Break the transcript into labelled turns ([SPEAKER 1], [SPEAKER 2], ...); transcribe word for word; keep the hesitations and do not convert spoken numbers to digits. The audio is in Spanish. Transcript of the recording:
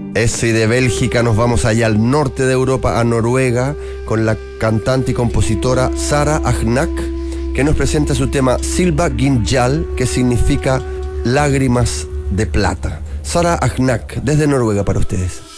[SPEAKER 1] Eso, y de Bélgica nos vamos allá al norte de Europa, a Noruega, con la cantante y compositora Sara Agnak, que nos presenta su tema Silva Ginjal, que significa lágrimas de plata. Sara Agnak, desde Noruega para ustedes.